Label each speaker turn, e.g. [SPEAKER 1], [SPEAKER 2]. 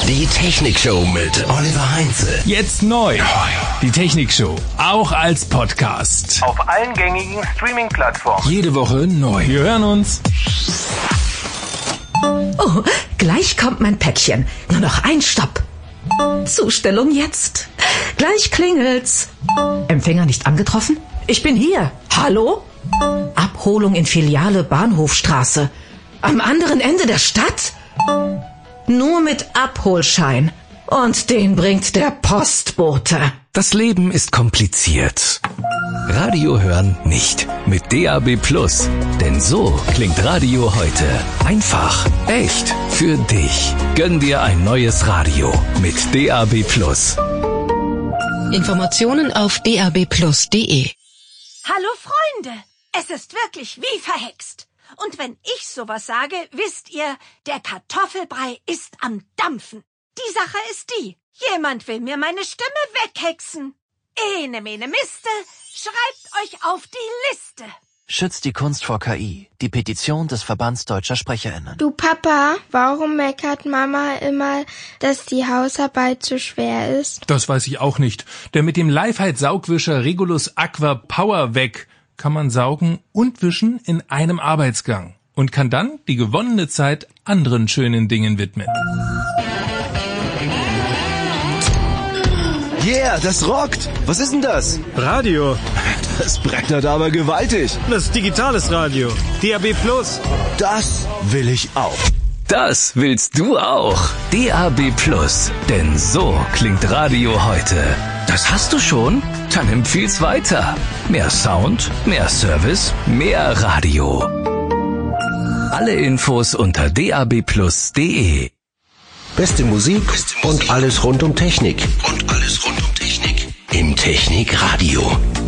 [SPEAKER 1] Die Technikshow mit Oliver Heinze.
[SPEAKER 2] Jetzt neu. Die Technikshow, auch als Podcast.
[SPEAKER 3] Auf allen gängigen Streaming-Plattformen.
[SPEAKER 2] Jede Woche neu. Wir hören uns.
[SPEAKER 4] Oh, gleich kommt mein Päckchen. Nur noch ein Stopp. Zustellung jetzt. Gleich klingelt's. Empfänger nicht angetroffen? Ich bin hier. Hallo? Abholung in Filiale Bahnhofstraße. Am anderen Ende der Stadt? Nur mit Abholschein. Und den bringt der Postbote.
[SPEAKER 1] Das Leben ist kompliziert. Radio hören nicht. Mit DAB+. Denn so klingt Radio heute. Einfach, echt, für dich. Gönn dir ein neues Radio mit DAB+.
[SPEAKER 5] Informationen auf dabplus.de.
[SPEAKER 6] Hallo Freunde, es ist wirklich wie verhext. Und wenn ich sowas sage, wisst ihr, der Kartoffelbrei ist am Dampfen. Die Sache ist die, jemand will mir meine Stimme weghexen. Ene mene miste, schreibt euch auf die Liste.
[SPEAKER 7] Schützt die Kunst vor KI. Die Petition des Verbands Deutscher SprecherInnen.
[SPEAKER 8] Du Papa, warum meckert Mama immer, dass die Hausarbeit zu schwer ist?
[SPEAKER 2] Das weiß ich auch nicht. Denn mit dem Lifehide-Saugwischer Regulus Aqua Power weg kann man saugen und wischen in einem Arbeitsgang und kann dann die gewonnene Zeit anderen schönen Dingen widmen.
[SPEAKER 9] Yeah, das rockt! Was ist denn das?
[SPEAKER 10] Radio.
[SPEAKER 9] Das brettert aber gewaltig.
[SPEAKER 10] Das ist digitales Radio. DAB+.
[SPEAKER 9] Das will ich auch.
[SPEAKER 1] Das willst du auch. DAB+. Denn so klingt Radio heute. Das hast du schon? Dann empfiehl's weiter. Mehr Sound, mehr Service, mehr Radio. Alle Infos unter dabplus.de.
[SPEAKER 11] Beste Musik und alles rund um Technik.
[SPEAKER 1] Im Technikradio.